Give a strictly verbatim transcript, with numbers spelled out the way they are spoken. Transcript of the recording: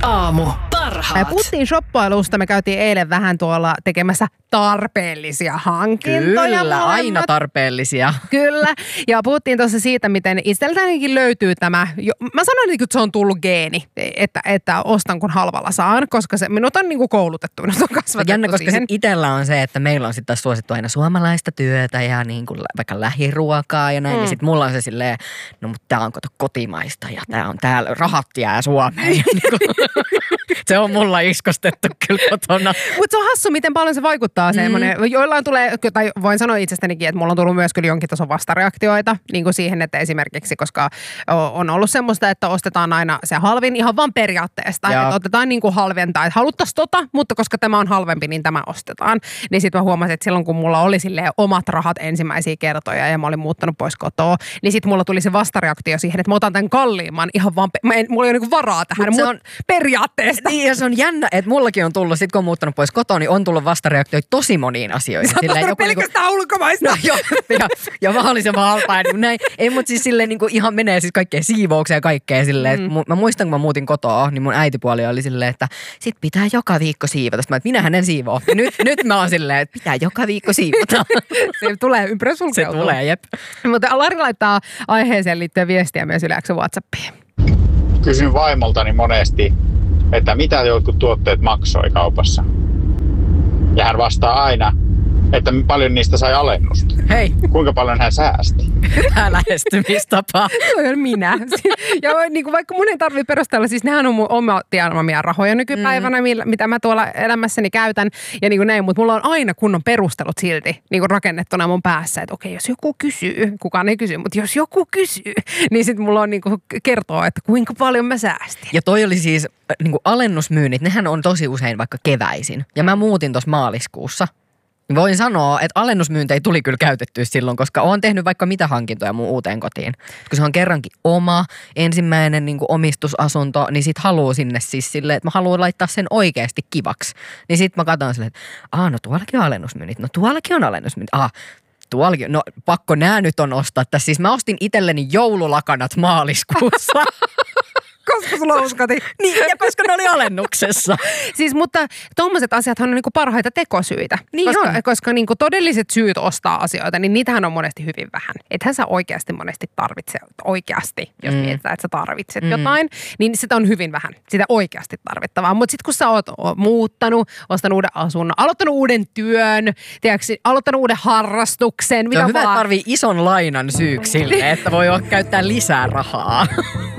aamu. Parhaat. Me puhuttiin shoppailusta. Me käytiin eilen vähän tuolla tekemässä tarpeellisia hankintoja. Kyllä, molemmat. aina tarpeellisia. Kyllä. Ja puhuttiin tuossa siitä, miten itseltäänkin löytyy tämä, jo, mä sanoin, että se on tullut geeni, että, että ostan kun halvalla saan, koska se minut on niin kuin koulutettu, minut on kasvatettu Jännä, koska siihen. itsellä on se, että meillä on sitten taas suosittu aina suomalaista työtä ja niin kuin vaikka lähiruokaa ja näin. Mm. Niin sitten mulla on se silleen, no mutta tää on kato kotimaista ja tää on täällä, rahat jää Suomeen. Ja niin kuin, se on mulla iskostettu kyllä kotona. Mutta se on hassu, miten paljon se vaikuttaa semmoinen. Mm. Joillain tulee, tai voin sanoa itsestänikin, että mulla on tullut myös kyllä jonkin tason vastareaktioita niin kuin siihen, että esimerkiksi, koska on ollut semmoista, että ostetaan aina se halvin ihan vaan periaatteesta. Että otetaan niin kuin halventa, että haluttaisiin tota, mutta koska tämä on halvempi, niin tämä ostetaan. Niin sitten mä huomasin, että silloin kun mulla oli silleen omat rahat ensimmäisiä kertoja ja mä olin muuttanut pois kotoa, niin sitten mulla tuli se vastareaktio siihen, että mä otan tämän kalliimman ihan vaan, mä en, mulla ei ole niin kuin varaa tähän, mutta on periaatteesta. Niin ja se on jännä, että mullakin on tullut, sit kun on muuttanut pois kotoa, niin on tullut vastareaktioita tosi moniin asioihin. Sä oot joku pelkästään niinku ulkomaista. No joo, ja, ja mahdollisimman halpaa. Niin näin. Ei, mutta siis silleen niin kuin ihan menee siis kaikkea siivoukseen ja kaikkea silleen. Mm. Mä muistan, kun mä muutin kotoa, niin mun äitipuoli oli silleen, että sit pitää joka viikko siivota. Sitten mä, että minähän en siivoo. Ja nyt, nyt mä oon silleen, että pitää joka viikko siivota. Se tulee ympärä sulkeutua. Se tulee, jep. Mutta Lari laittaa aiheeseen liittyen viestiä myös yleensä WhatsAppiin. Kysyn vaimoltani monesti, että mitä jotkut tuotteet maksoi kaupassa. Ja hän vastaa aina, että paljon niistä sai alennusta. Hei. Kuinka paljon hän säästi? Hyvä lähestymistapa. Se on minä. Ja niin kuin vaikka mun ei tarvitse perustella, siis nehän on mun oma tienamia rahoja nykypäivänä, mm. mitä mä tuolla elämässäni käytän. Ja niin kuin näin, mutta mulla on aina kunnon perustelut silti niin kuin rakennettuna mun päässä, että okei, jos joku kysyy, kukaan ei kysy, mutta jos joku kysyy, niin sitten mulla on niin kuin kertoo, että kuinka paljon mä säästin. Ja toi oli siis niin kuin alennusmyynnit, nehän on tosi usein vaikka keväisin. Ja mä muutin tuossa maaliskuussa. Voin sanoa, että alennusmyyntejä tuli kyllä käytettyä silloin, koska olen tehnyt vaikka mitä hankintoja mun uuteen kotiin. Kun se on kerrankin oma ensimmäinen niin kuin omistusasunto, niin sit haluaa sinne siis silleen, että mä haluan laittaa sen oikeasti kivaksi. Niin sit mä katson silleen, että aah, no tuollakin on alennusmyynnit, no tuollakin on alennusmyynnit, ah, tuollakin, no pakko nää nyt on ostaa tässä. Siis mä ostin itselleni joululakanat maaliskuussa. Koska sulla uskoti. Niin, ja koska ne oli alennuksessa. Siis, mutta tommoset asiathan on niinku parhaita tekosyitä. Niin koska, on. Koska niinku todelliset syyt ostaa asioita, niin niitähän on monesti hyvin vähän. Ethän sä oikeasti monesti tarvitse, oikeasti, jos mm. mietitään, että sä tarvitset mm. jotain, niin sitä on hyvin vähän. Sitä oikeasti tarvittavaa. Mutta sitten kun sä oot muuttanut, ostanut uuden asunnon, aloittanut uuden työn, tiedätkö, aloittanut uuden harrastuksen. Se on hyvä, että tarvii ison lainan syyksi sille, että voi käyttää lisää rahaa.